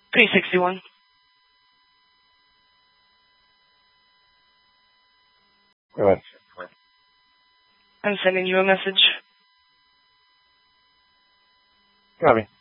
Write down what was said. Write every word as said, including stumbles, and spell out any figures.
three sixty-one. Go ahead. I'm sending you a message. Copy.